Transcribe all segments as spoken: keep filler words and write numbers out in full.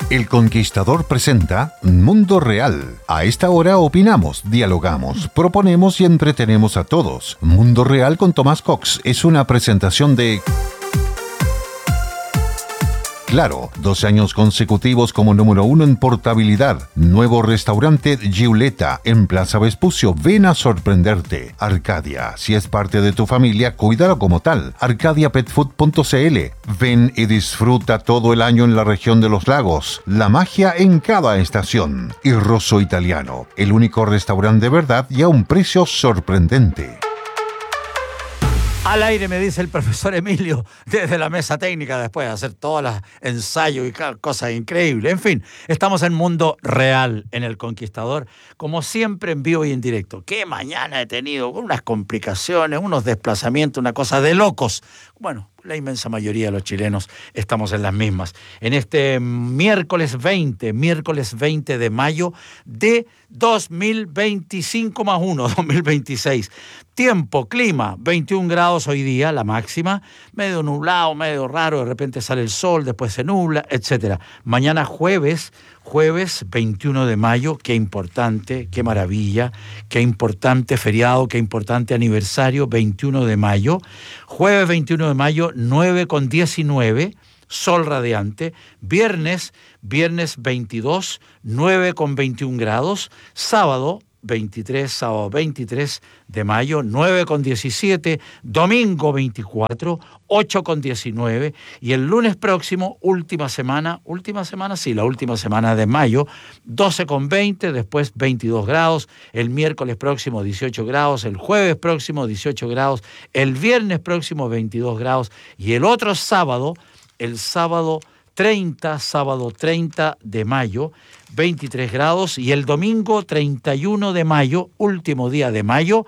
El Conquistador presenta Mundo Real. A esta hora opinamos, dialogamos, proponemos y entretenemos a todos. Mundo Real con Tomás Cox es una presentación de... Claro, doce años consecutivos como número uno en portabilidad. Nuevo restaurante Giuleta en Plaza Vespucio. Ven a sorprenderte. Arcadia, si es parte de tu familia, cuídalo como tal. arcadia pet food punto c l. Ven y disfruta todo el año en la región de los lagos. La magia en cada estación. Y Rosso Italiano, el único restaurante de verdad y a un precio sorprendente. Al aire, me dice el profesor Emilio, desde la mesa técnica, después de hacer todos los ensayos y cosas increíbles. En fin, estamos en Mundo Real, en El Conquistador, como siempre en vivo y en directo. Qué mañana he tenido, con unas complicaciones, unos desplazamientos, una cosa de locos. Bueno, la inmensa mayoría de los chilenos estamos en las mismas. En este miércoles veinte, miércoles veinte de mayo de dos mil veinticinco más uno, dos mil veintiséis. Tiempo, clima, veintiún grados hoy día, la máxima, medio nublado, medio raro, de repente sale el sol, después se nubla, etcétera. Mañana jueves, jueves veintiuno de mayo, qué importante, qué maravilla, qué importante feriado, qué importante aniversario, veintiuno de mayo. Jueves veintiuno de mayo, nueve con diecinueve, sol radiante. Viernes, viernes veintidós, nueve con veintiún grados. Sábado, veintitrés, sábado veintitrés de mayo, nueve con diecisiete, domingo veinticuatro, ocho con diecinueve, y el lunes próximo, última semana, última semana, sí, la última semana de mayo, doce con veinte, después veintidós grados, el miércoles próximo dieciocho grados, el jueves próximo dieciocho grados, el viernes próximo veintidós grados, y el otro sábado, el sábado treinta, sábado treinta de mayo, veintitrés grados, y el domingo treinta y uno de mayo, último día de mayo,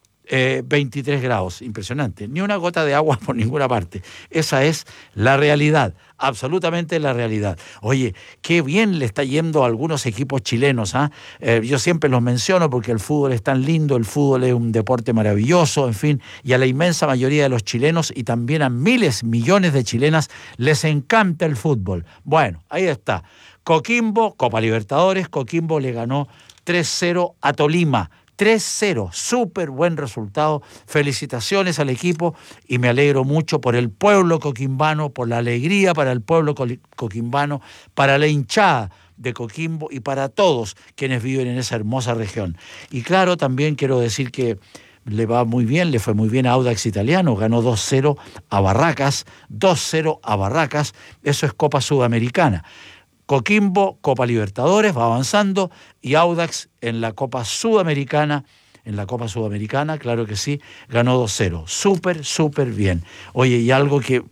eh, veintitrés grados. Impresionante. Ni una gota de agua por ninguna parte. Esa es la realidad, absolutamente la realidad. Oye, qué bien le está yendo a algunos equipos chilenos, ¿ah? Eh, yo siempre los menciono porque el fútbol es tan lindo, el fútbol es un deporte maravilloso, en fin, y a la inmensa mayoría de los chilenos y también a miles, millones de chilenas les encanta el fútbol. Bueno, ahí está. Coquimbo, Copa Libertadores, Coquimbo le ganó tres cero a Tolima. tres cero, súper buen resultado. Felicitaciones al equipo y me alegro mucho por el pueblo coquimbano, por la alegría para el pueblo coquimbano, para la hinchada de Coquimbo y para todos quienes viven en esa hermosa región. Y claro, también quiero decir que le va muy bien, le fue muy bien a Audax Italiano, ganó dos cero a Barracas, dos cero a Barracas, eso es Copa Sudamericana. Coquimbo, Copa Libertadores, va avanzando, y Audax en la Copa Sudamericana, en la Copa Sudamericana, claro que sí, ganó dos cero. Súper, súper bien. Oye, y algo que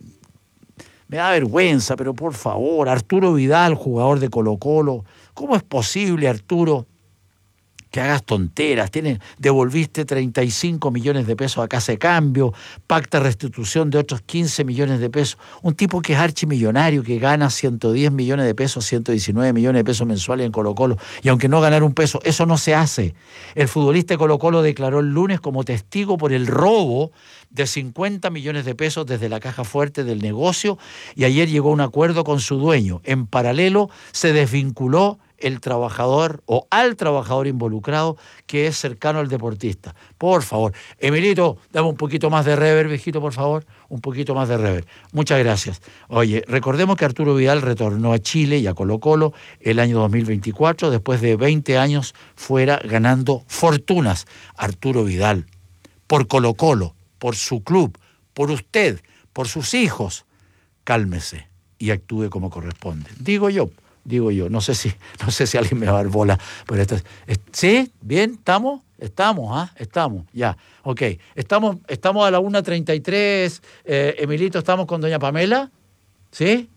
me da vergüenza, pero por favor, Arturo Vidal, jugador de Colo-Colo, ¿cómo es posible, Arturo, que hagas tonteras? Tienes, devolviste treinta y cinco millones de pesos a casa de cambio, pacta restitución de otros quince millones de pesos. Un tipo que es archimillonario, que gana ciento diez millones de pesos, ciento diecinueve millones de pesos mensuales en Colo-Colo, y aunque no ganara un peso, eso no se hace. El futbolista de Colo-Colo declaró el lunes como testigo por el robo de cincuenta millones de pesos desde la caja fuerte del negocio, y ayer llegó a un acuerdo con su dueño. En paralelo, se desvinculó el trabajador o al trabajador involucrado, que es cercano al deportista. Por favor, Emilito, dame un poquito más de rever, viejito, por favor, un poquito más de rever. Muchas gracias. Oye, recordemos que Arturo Vidal retornó a Chile y a Colo-Colo el año dos mil veinticuatro, después de veinte años fuera, ganando fortunas. Arturo Vidal, por Colo-Colo, por su club, por usted, por sus hijos, cálmese y actúe como corresponde. Digo yo. Digo yo, no sé si no sé si alguien me va a dar bola, pero esto es, es, ¿sí? ¿Bien? ¿Estamos? Estamos, ¿ah? ¿eh? Estamos, ya, ok. Estamos, estamos a la una treinta y tres, eh, Emilito, ¿estamos con doña Pamela? ¿Sí?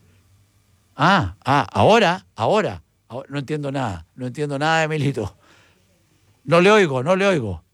Ah, ah, ahora, ahora, ahora, no entiendo nada, no entiendo nada, Emilito. No le oigo, no le oigo.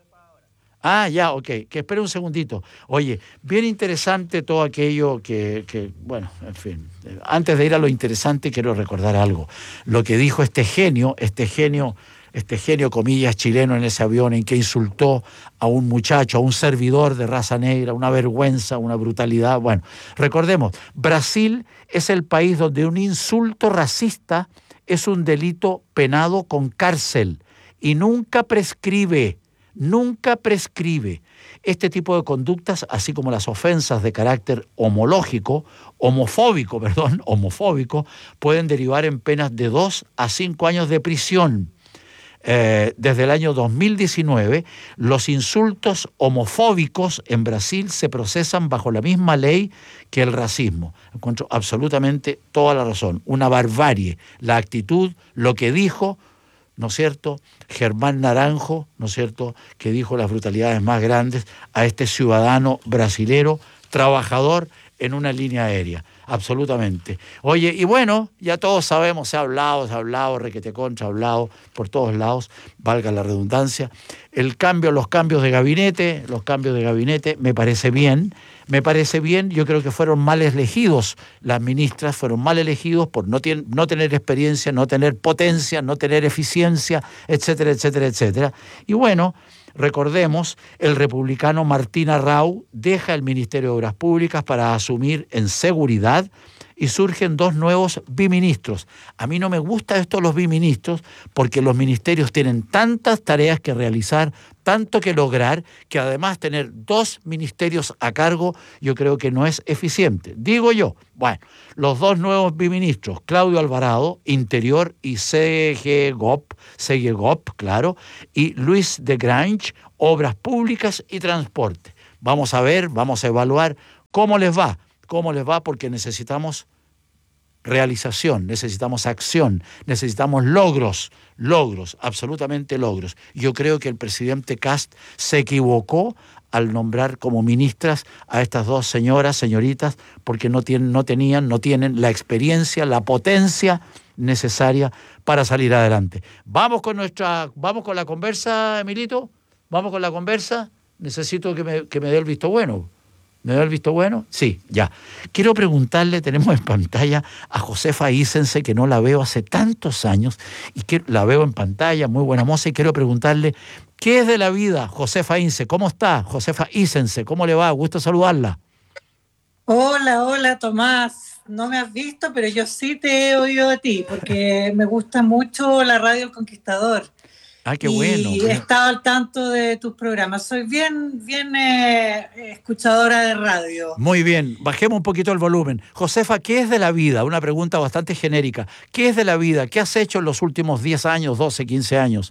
Ah, ya, ok, que espere un segundito. Oye, bien interesante todo aquello que, que, bueno, en fin, antes de ir a lo interesante quiero recordar algo. Lo que dijo este genio, este genio este genio, comillas, chileno en ese avión en que insultó a un muchacho, a un servidor de raza negra, una vergüenza, una brutalidad. Bueno, recordemos, Brasil es el país donde un insulto racista es un delito penado con cárcel y nunca prescribe, nunca prescribe. Este tipo de conductas, así como las ofensas de carácter homológico, homofóbico, perdón, homofóbico, pueden derivar en penas de dos a cinco años de prisión. Eh, desde el año dos mil diecinueve, los insultos homofóbicos en Brasil se procesan bajo la misma ley que el racismo. Encuentro absolutamente toda la razón. Una barbarie. La actitud, lo que dijo, ¿no es cierto?, Germán Naranjo, ¿no es cierto?, que dijo las brutalidades más grandes a este ciudadano brasilero, trabajador en una línea aérea. Absolutamente. Oye, y bueno, ya todos sabemos, se ha hablado, se ha hablado, requete contra, ha hablado por todos lados, valga la redundancia. El cambio, los cambios de gabinete, los cambios de gabinete, me parece bien, me parece bien, yo creo que fueron mal elegidos, las ministras fueron mal elegidos por no, ten, no tener experiencia, no tener potencia, no tener eficiencia, etcétera, etcétera, etcétera. Y bueno, recordemos, el republicano Martín Arrau deja el Ministerio de Obras Públicas para asumir en seguridad y surgen dos nuevos biministros. A mí no me gusta esto de los biministros porque los ministerios tienen tantas tareas que realizar, tanto que lograr, que además tener dos ministerios a cargo yo creo que no es eficiente. Digo yo, bueno, los dos nuevos biministros, Claudio Alvarado, Interior y C G G O P, C G G O P, claro, y Luis de Grange, Obras Públicas y Transporte. Vamos a ver, vamos a evaluar cómo les va, cómo les va porque necesitamos realización, necesitamos acción, necesitamos logros, logros, absolutamente logros. Yo creo que el presidente Kast se equivocó al nombrar como ministras a estas dos señoras, señoritas, porque no tienen, no tenían, no tienen la experiencia, la potencia necesaria para salir adelante. Vamos con nuestra, vamos con la conversa, Emilito, vamos con la conversa. Necesito que me, que me dé el visto bueno. ¿Me da el visto bueno? Sí, ya. Quiero preguntarle, tenemos en pantalla a Josefa Isense, que no la veo hace tantos años, y que la veo en pantalla, muy buena moza, y quiero preguntarle, ¿qué es de la vida, Josefa Isense? ¿Cómo está, Josefa Isense? ¿Cómo le va? Gusto saludarla. Hola, hola, Tomás. No me has visto, pero yo sí te he oído a ti, porque me gusta mucho la radio El Conquistador. Ah, qué bueno. Y he estado al tanto de tus programas. Soy bien, bien eh, escuchadora de radio. Muy bien. Bajemos un poquito el volumen. Josefa, ¿qué es de la vida? Una pregunta bastante genérica. ¿Qué es de la vida? ¿Qué has hecho en los últimos diez años, doce, quince años?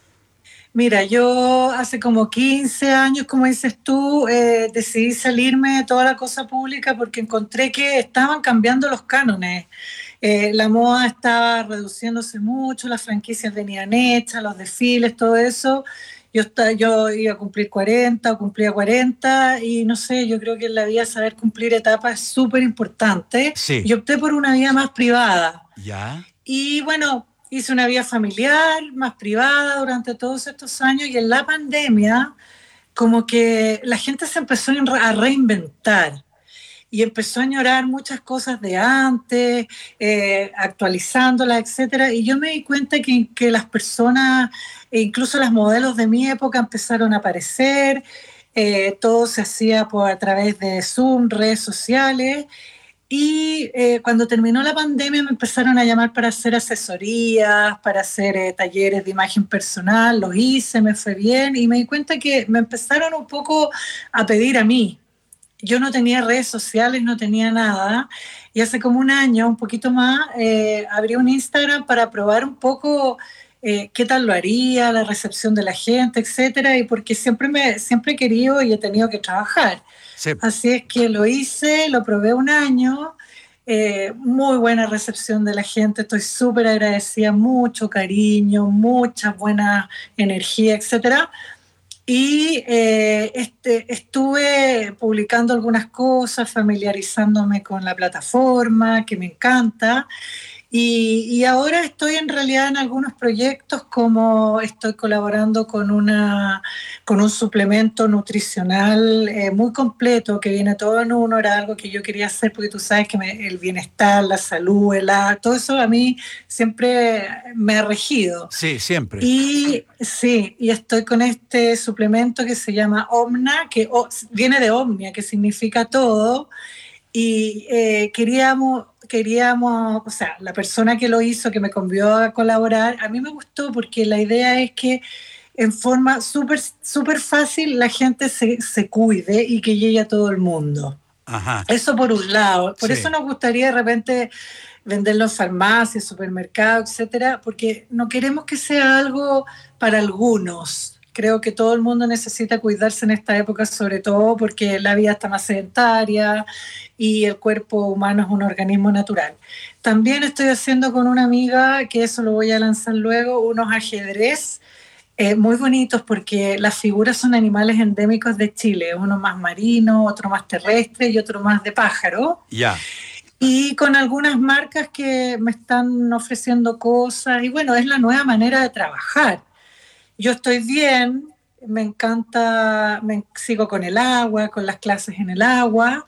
Mira, yo hace como quince años, como dices tú, eh, decidí salirme de toda la cosa pública porque encontré que estaban cambiando los cánones. Eh, la moda estaba reduciéndose mucho, las franquicias venían hechas, los desfiles, todo eso. Yo, está, yo iba a cumplir cuarenta o cumplía cuarenta y no sé, yo creo que en la vida saber cumplir etapas es súper importante. Sí. Y opté por una vida más privada. Ya. Y bueno, hice una vida familiar, más privada durante todos estos años y en la pandemia como que la gente se empezó a reinventar. Y empezó a añorar muchas cosas de antes, eh, actualizándolas, etcétera. Y yo me di cuenta que, que las personas, e incluso las modelos de mi época, empezaron a aparecer. Eh, todo se hacía por, a través de Zoom, redes sociales. Y eh, cuando terminó la pandemia me empezaron a llamar para hacer asesorías, para hacer eh, talleres de imagen personal. Los hice, me fue bien. Y me di cuenta que me empezaron un poco a pedir a mí. Yo no tenía redes sociales, no tenía nada, y hace como un año, un poquito más, eh, abrí un Instagram para probar un poco eh, qué tal lo haría, la recepción de la gente, etcétera, y porque siempre, me, siempre he querido y he tenido que trabajar. Sí. Así es que lo hice, lo probé un año, eh, muy buena recepción de la gente, estoy súper agradecida, mucho cariño, mucha buena energía, etcétera. Y eh, este, estuve publicando algunas cosas, familiarizándome con la plataforma, que me encanta. Y, y ahora estoy en realidad en algunos proyectos, como estoy colaborando con, una, con un suplemento nutricional eh, muy completo que viene todo en uno. Era algo que yo quería hacer porque tú sabes que me, el bienestar, la salud, el, todo eso a mí siempre me ha regido. Sí, siempre. Y sí, y estoy con este suplemento que se llama Omna, que oh, viene de Omnia, que significa todo. Y eh, queríamos, queríamos, o sea, la persona que lo hizo, que me convió a colaborar, a mí me gustó porque la idea es que en forma súper súper fácil la gente se, se cuide y que llegue a todo el mundo. Ajá. Eso por un lado. Por Sí. eso nos gustaría de repente venderlo en farmacias, supermercados, etcétera, porque no queremos que sea algo para algunos. Creo que todo el mundo necesita cuidarse en esta época, sobre todo porque la vida está más sedentaria y el cuerpo humano es un organismo natural. También estoy haciendo con una amiga, que eso lo voy a lanzar luego, unos ajedrez eh, muy bonitos, porque las figuras son animales endémicos de Chile, uno más marino, otro más terrestre y otro más de pájaro. Ya. Y con algunas marcas que me están ofreciendo cosas, y bueno, es la nueva manera de trabajar. Yo estoy bien, me encanta, me sigo con el agua, con las clases en el agua,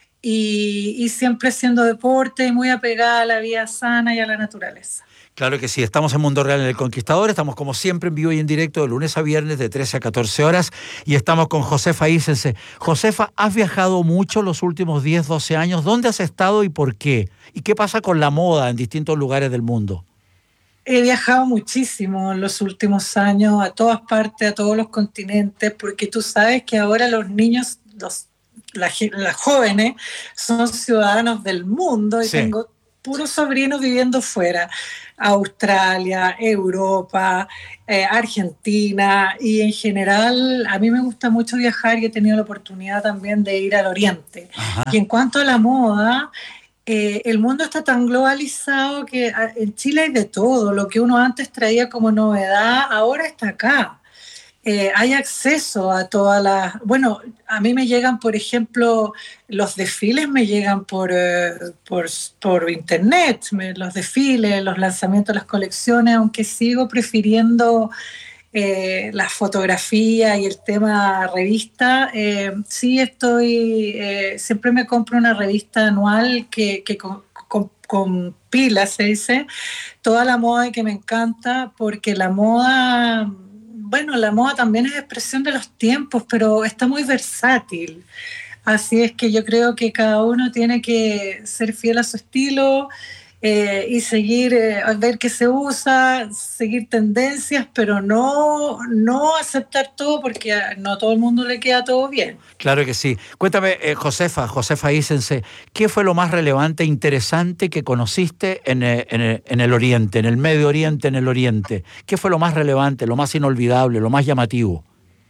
y, y siempre haciendo deporte y muy apegada a la vida sana y a la naturaleza. Claro que sí, estamos en Mundo Real en El Conquistador, estamos como siempre en vivo y en directo de lunes a viernes de trece a catorce horas y estamos con Josefa Ísense. Josefa, ¿has viajado mucho los últimos diez, doce años? ¿Dónde has estado y por qué? ¿Y qué pasa con la moda en distintos lugares del mundo? He viajado muchísimo en los últimos años, a todas partes, a todos los continentes, porque tú sabes que ahora los niños, los, la, las jóvenes, son ciudadanos del mundo y sí. Tengo puros sobrinos viviendo fuera, Australia, Europa, eh, Argentina, y en general a mí me gusta mucho viajar y he tenido la oportunidad también de ir al Oriente. Ajá. Y en cuanto a la moda, Eh, el mundo está tan globalizado que en Chile hay de todo. Lo que uno antes traía como novedad, ahora está acá. Eh, hay acceso a todas las... Bueno, a mí me llegan, por ejemplo, los desfiles me llegan por, eh, por, por internet, me, los desfiles, los lanzamientos, las colecciones, aunque sigo prefiriendo... Eh, la fotografía y el tema revista, eh, sí estoy, eh, siempre me compro una revista anual que, que con, con, con pilas, se dice, toda la moda y que me encanta, porque la moda, bueno, la moda también es expresión de los tiempos, pero está muy versátil. Así es que yo creo que cada uno tiene que ser fiel a su estilo, Eh, y seguir, eh, ver qué se usa, seguir tendencias, pero no, no aceptar todo porque no a todo el mundo le queda todo bien. Claro que sí. Cuéntame, eh, Josefa, Josefa Ísense, ¿qué fue lo más relevante e interesante que conociste en, eh, en, el, en el Oriente, en el Medio Oriente, en el Oriente? ¿Qué fue lo más relevante, lo más inolvidable, lo más llamativo?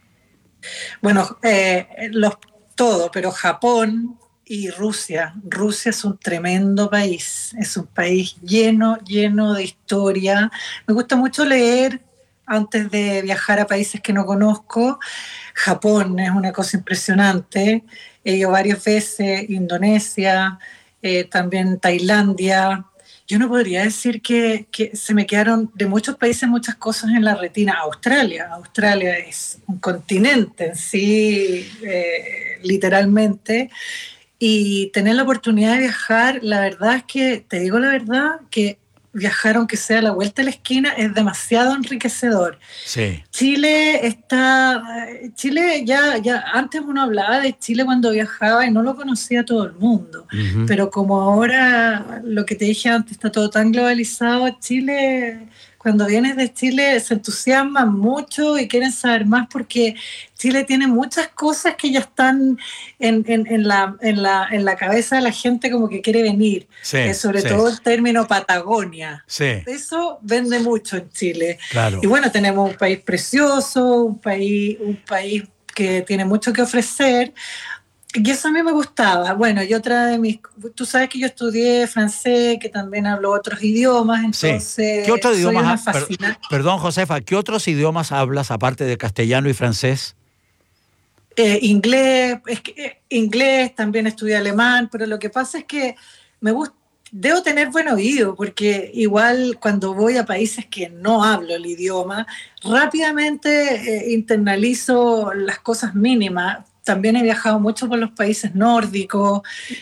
Bueno, eh, los, todo, pero Japón y Rusia. Rusia es un tremendo país, es un país lleno, lleno de historia. Me gusta mucho leer antes de viajar a países que no conozco. Japón es una cosa impresionante. He ido varias veces, Indonesia, eh, también Tailandia. Yo no podría decir que, que se me quedaron de muchos países muchas cosas en la retina. Australia, Australia es un continente en sí, eh, literalmente. Y tener la oportunidad de viajar, la verdad es que, te digo la verdad, que viajar aunque sea a la vuelta de la esquina es demasiado enriquecedor. Sí. Chile está, Chile ya, ya, antes uno hablaba de Chile cuando viajaba y no lo conocía todo el mundo, uh-huh. Pero como ahora, lo que te dije antes, está todo tan globalizado, Chile... Cuando vienes de Chile se entusiasman mucho y quieren saber más porque Chile tiene muchas cosas que ya están en, en, en, la, en, la, en la cabeza de la gente como que quiere venir. Sí, eh, sobre sí. todo el término Patagonia. Sí. Eso vende mucho en Chile. Claro. Y bueno, tenemos un país precioso, un país, un país que tiene mucho que ofrecer. Y eso a mí me gustaba. Bueno, y otra de mis... Tú sabes que yo estudié francés, que también hablo otros idiomas, entonces... Sí. ¿Qué otros idiomas? Per, perdón, Josefa, ¿qué otros idiomas hablas aparte de castellano y francés? Eh, inglés, es que, eh, inglés, también estudié alemán, pero lo que pasa es que me gusta... debo tener buen oído, porque igual cuando voy a países que no hablo el idioma, rápidamente eh, internalizo las cosas mínimas. También he viajado mucho por los países nórdicos,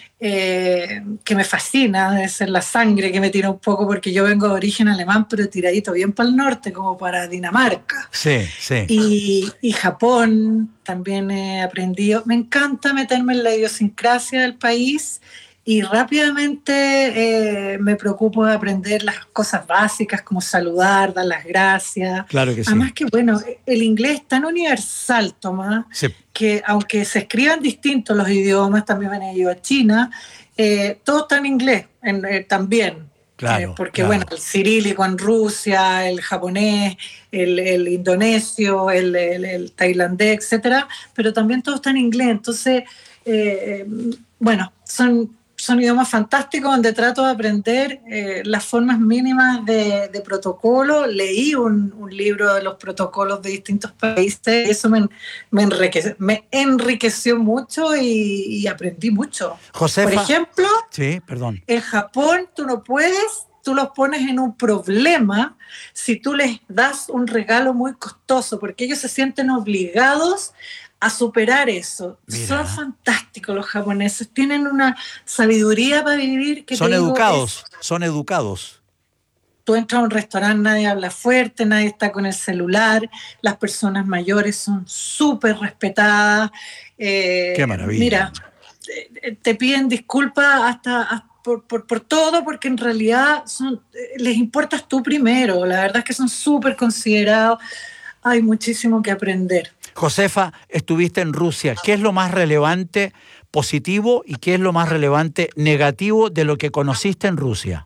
eh, que me fascina, debe ser la sangre que me tira un poco, porque yo vengo de origen alemán, pero tiradito bien para el norte, como para Dinamarca. Sí, sí. Y, y Japón también he aprendido. Me encanta meterme en la idiosincrasia del país y rápidamente eh, me preocupo de aprender las cosas básicas como saludar, dar las gracias. Claro que sí. Además que, bueno, el inglés es tan universal, Tomás, Sí. que aunque se escriban distintos los idiomas, también me he ido a China, eh, todo está en inglés en, eh, también. Claro, eh, porque, claro. bueno, el cirílico en Rusia, el japonés, el, el indonesio, el, el, el tailandés, etcétera, pero también todo está en inglés. Entonces, eh, bueno, son... son idiomas fantásticos donde trato de aprender eh, las formas mínimas de, de protocolo. Leí un, un libro de los protocolos de distintos países y eso me, me, enriqueció, me enriqueció mucho y, y aprendí mucho. Josefa, por ejemplo, sí, perdón. en Japón tú no puedes, tú los pones en un problema si tú les das un regalo muy costoso, porque ellos se sienten obligados a superar eso. Mira. Son fantásticos los japoneses, tienen una sabiduría para vivir que son te digo, educados, es, son educados. tú entras a un restaurante, nadie habla fuerte, nadie está con el celular, las personas mayores son súper respetadas. Eh, Qué maravilla. Mira, te, te piden disculpas hasta, hasta por, por, por todo, porque en realidad son, les importas tú primero. La verdad es que son súper considerados. Hay muchísimo que aprender. Josefa, estuviste en Rusia. ¿Qué es lo más relevante positivo y qué es lo más relevante negativo de lo que conociste en Rusia?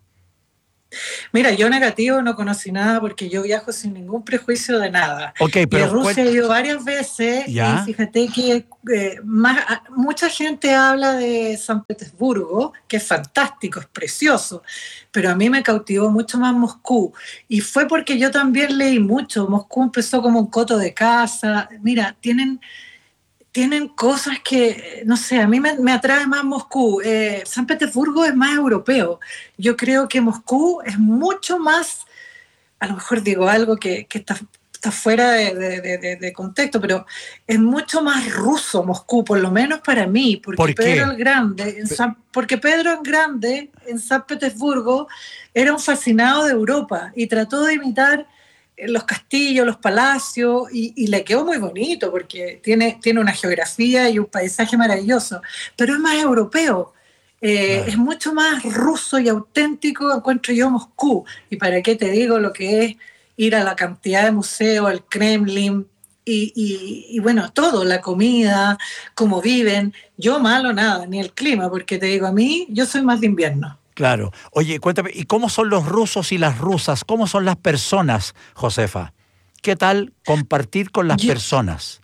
Mira, yo negativo no conocí nada porque yo viajo sin ningún prejuicio de nada. Okay, pero y a Rusia he ido varias veces. ¿Ya? Y fíjate que eh, más, mucha gente habla de San Petersburgo, que es fantástico, es precioso, pero a mí me cautivó mucho más Moscú. Y fue porque yo también leí mucho. Moscú empezó como un coto de casa. Mira, tienen... tienen cosas que, no sé, a mí me, me atrae más Moscú. Eh, San Petersburgo es más europeo. Yo creo que Moscú es mucho más, a lo mejor digo algo que, que está, está fuera de, de, de, de contexto, pero es mucho más ruso Moscú, por lo menos para mí, porque ¿Por Pedro qué? el Grande, en San, porque Pedro el Grande en San Petersburgo era un fascinado de Europa y trató de imitar los castillos, los palacios, y, y le quedó muy bonito porque tiene, tiene una geografía y un paisaje maravilloso, pero es más europeo, eh, claro. Es mucho más ruso y auténtico, encuentro yo Moscú, y para qué te digo lo que es ir a la cantidad de museos, el Kremlin, y, y, y bueno, todo, la comida, cómo viven, yo malo nada, ni el clima, porque te digo, a mí, yo soy más de invierno. Claro. Oye, cuéntame, ¿y cómo son los rusos y las rusas? ¿Cómo son las personas, Josefa? ¿Qué tal compartir con las yo, personas?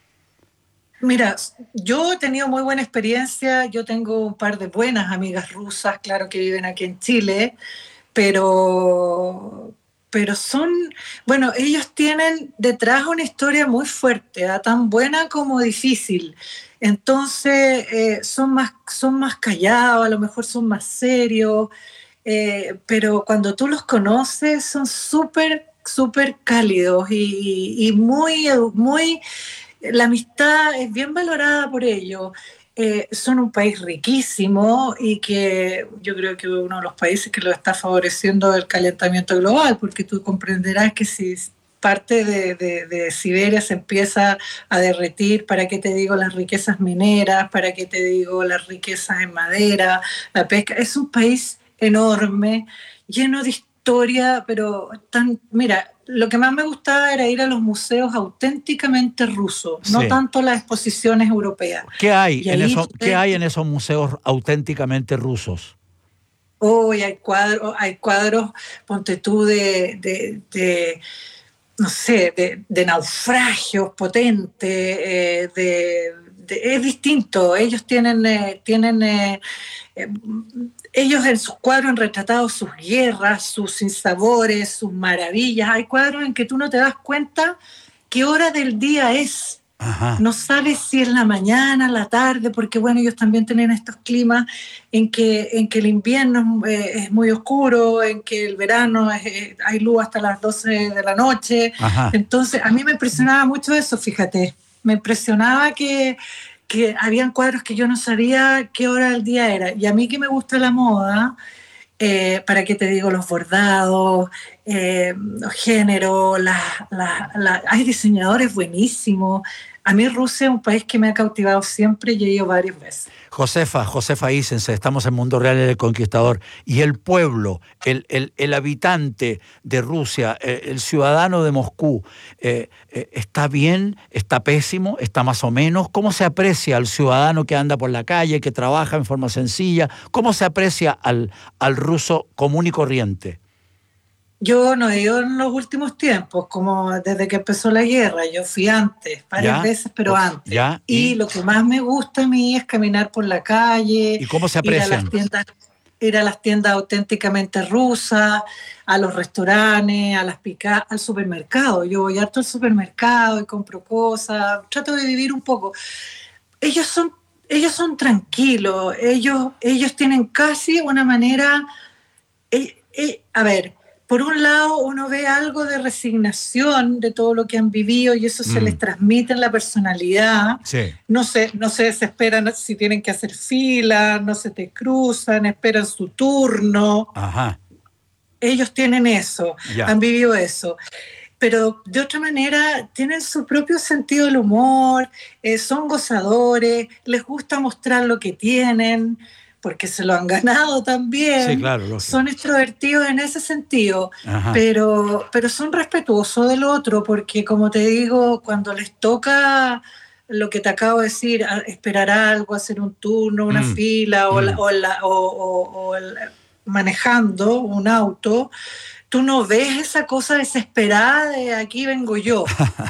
Mira, yo he tenido muy buena experiencia. Yo tengo un par de buenas amigas rusas, claro, que viven aquí en Chile, pero, pero son, bueno, ellos tienen detrás una historia muy fuerte, ¿eh? Tan buena como difícil. Entonces eh, son, más, son más callados, a lo mejor son más serios, eh, pero cuando tú los conoces son súper, súper cálidos y, y, y muy, muy, la amistad es bien valorada por ellos. Eh, son un país riquísimo y que yo creo que uno de los países que lo está favoreciendo el calentamiento global, porque tú comprenderás que si parte de, de, de Siberia se empieza a derretir, ¿para qué te digo las riquezas mineras? ¿Para qué te digo las riquezas en madera? La pesca. Es un país enorme, lleno de historia, pero tan... Mira, lo que más me gustaba era ir a los museos auténticamente rusos, sí. No tanto las exposiciones europeas. ¿Qué hay, en eso, te... ¿qué hay en esos museos auténticamente rusos? Hoy oh, hay cuadros, hay cuadros, ponte tú, de... de, de no sé, de, de naufragios potentes, eh, de, de, es distinto. Ellos tienen, eh, tienen eh, eh, ellos en sus cuadros han retratado sus guerras, sus sinsabores, sus maravillas. Hay cuadros en que tú no te das cuenta qué hora del día es. Ajá. No sabes si es la mañana, la tarde, porque bueno, ellos también tienen estos climas en que, en que el invierno es, es muy oscuro, en que el verano es, es, hay luz hasta las doce de la noche. Ajá. Entonces, a mí me impresionaba mucho eso, fíjate. Me impresionaba que, que habían cuadros que yo no sabía qué hora del día era. Y a mí que me gusta la moda, Eh, para qué te digo, los bordados, eh, los géneros, la, la, la, hay diseñadores buenísimos. A mí Rusia es un país que me ha cautivado siempre y he ido varias veces. Josefa, Josefa Isense, estamos en Mundo Real en El Conquistador. Y el pueblo, el, el, el habitante de Rusia, el, el ciudadano de Moscú, eh, eh, ¿está bien? ¿Está pésimo? ¿Está más o menos? ¿Cómo se aprecia al ciudadano que anda por la calle, que trabaja en forma sencilla? ¿Cómo se aprecia al, al ruso común y corriente? Yo no he ido en los últimos tiempos, como desde que empezó la guerra. Yo fui antes, varias ¿Ya? veces, pero antes. ¿Ya? ¿Y? y lo que más me gusta a mí es caminar por la calle. ¿Y cómo se aprecian? Ir a las tiendas, ir a las tiendas auténticamente rusas, a los restaurantes, a las pica, al supermercado. Yo voy harto al supermercado y compro cosas, trato de vivir un poco. Ellos son, ellos son tranquilos, ellos, ellos tienen casi una manera... Eh, eh, a ver... Por un lado, uno ve algo de resignación de todo lo que han vivido y eso mm. se les transmite en la personalidad. Sí. No se, no se desesperan si tienen que hacer fila, no se te cruzan, esperan su turno. Ajá. Ellos tienen eso, ya. han vivido eso. Pero de otra manera tienen su propio sentido del humor, eh, son gozadores, les gusta mostrar lo que tienen, porque se lo han ganado también. Sí, claro, lógico. Son extrovertidos en ese sentido, pero, pero son respetuosos del otro, porque como te digo, cuando les toca lo que te acabo de decir, esperar algo, hacer un turno, una mm. fila, o, mm. la, o, la, o, o, o el, manejando un auto, tú no ves esa cosa desesperada de aquí vengo yo.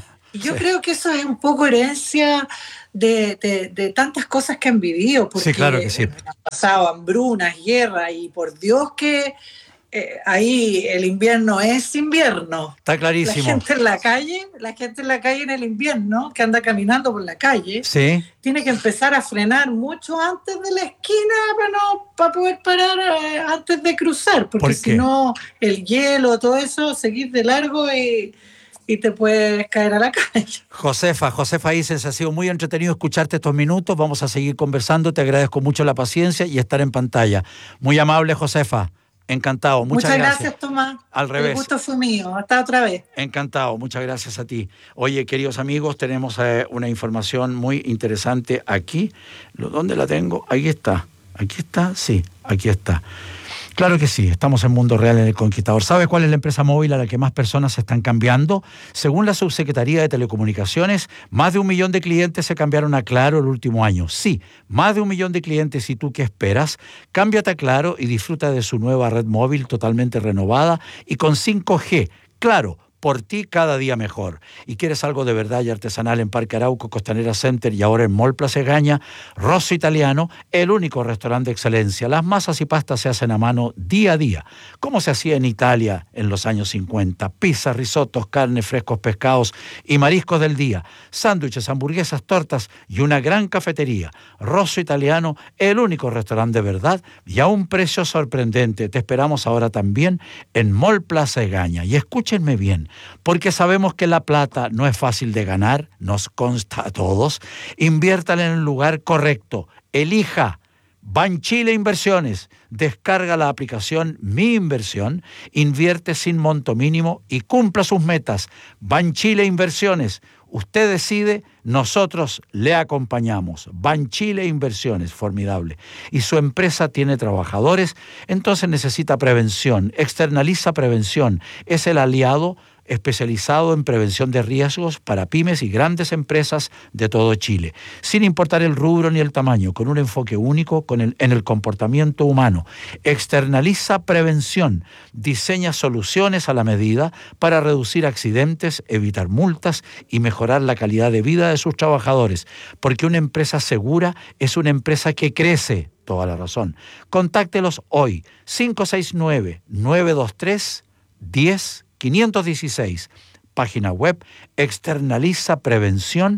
Y yo sí. creo que eso es un poco herencia de, de, de tantas cosas que han vivido, porque sí, claro que sí. han pasado hambrunas, guerras, y por Dios que eh, ahí el invierno es invierno. Está clarísimo. La gente en la calle, la gente en la calle en el invierno, que anda caminando por la calle, sí. tiene que empezar a frenar mucho antes de la esquina para, no, para poder parar eh, antes de cruzar, porque ¿Por si no el hielo, todo eso, seguís de largo y... y te puedes caer a la calle. Josefa, Josefa Isense, ha sido muy entretenido escucharte estos minutos. Vamos a seguir conversando. Te agradezco mucho la paciencia y estar en pantalla. Muy amable, Josefa. Encantado. Muchas, muchas gracias. gracias, Tomás. Al revés. El gusto fue mío. Hasta otra vez. Encantado. Muchas gracias a ti. Oye, queridos amigos, tenemos eh, una información muy interesante aquí. ¿Dónde la tengo? Ahí está. ¿Aquí está? Sí, aquí está. Claro que sí, estamos en Mundo Real en El Conquistador. ¿Sabe cuál es la empresa móvil a la que más personas se están cambiando? Según la Subsecretaría de Telecomunicaciones, más de un millón de clientes se cambiaron a Claro el último año. Sí, más de un millón de clientes. ¿Y tú qué esperas? Cámbiate a Claro y disfruta de su nueva red móvil totalmente renovada y con cinco G. Claro, por ti cada día mejor. ¿Y quieres algo de verdad y artesanal en Parque Arauco, Costanera Center y ahora en Mall Plaza Egaña? Rosso Italiano, el único restaurante de excelencia. Las masas y pastas se hacen a mano día a día, como se hacía en Italia en los años cincuenta. Pizza, risotos, carne, frescos pescados y mariscos del día. Sándwiches, hamburguesas, tortas y una gran cafetería. Rosso Italiano, el único restaurante de verdad y a un precio sorprendente. Te esperamos ahora también en Mall Plaza Egaña. Y escúchenme bien, porque sabemos que la plata no es fácil de ganar, nos consta a todos. Inviértala en el lugar correcto. Elija Banchile Inversiones. Descarga la aplicación Mi Inversión, invierte sin monto mínimo y cumpla sus metas. Banchile Inversiones. Usted decide, nosotros le acompañamos. Banchile Inversiones, formidable. Y su empresa tiene trabajadores, entonces necesita prevención. Externaliza Prevención. Es el aliado especializado en prevención de riesgos para pymes y grandes empresas de todo Chile, sin importar el rubro ni el tamaño, con un enfoque único con el, en el comportamiento humano. Externaliza Prevención, diseña soluciones a la medida para reducir accidentes, evitar multas y mejorar la calidad de vida de sus trabajadores, porque una empresa segura es una empresa que crece. Toda la razón. Contáctelos hoy, cinco seis nueve, nueve dos tres, diez quinientos dieciséis, página web externaliza prevención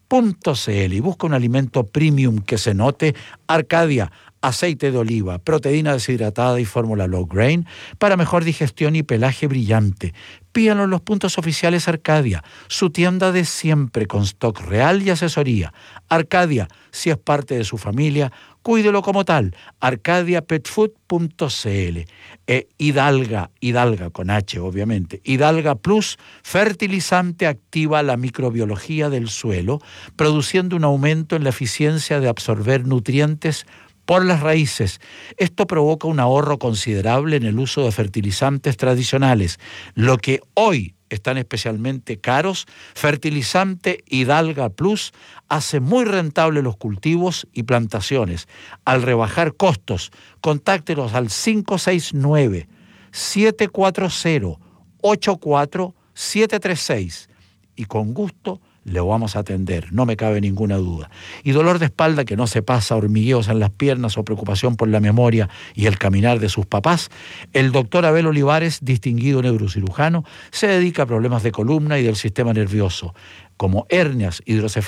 punto c l y busca un alimento premium que se note. Arcadia, aceite de oliva, proteína deshidratada y fórmula low grain para mejor digestión y pelaje brillante. Pídanlo en los puntos oficiales Arcadia, su tienda de siempre con stock real y asesoría. Arcadia, si es parte de su familia, cuídelo como tal. arcadia pet food punto c l. E Hidalga, Hidalga con H obviamente, Hidalga Plus, fertilizante, activa la microbiología del suelo, produciendo un aumento en la eficiencia de absorber nutrientes por las raíces. Esto provoca un ahorro considerable en el uso de fertilizantes tradicionales, lo que hoy están especialmente caros. Fertilizante Hidalga Plus hace muy rentable los cultivos y plantaciones. Al rebajar costos, contáctelos al cinco seis nueve, siete cuatro cero, ocho cuatro siete tres seis y con gusto le vamos a atender, no me cabe ninguna duda. Y dolor de espalda que no se pasa, hormigueos en las piernas o preocupación por la memoria y el caminar de sus papás, el doctor Abel Olivares, distinguido neurocirujano, se dedica a problemas de columna y del sistema nervioso, como hernias, hidrocefalia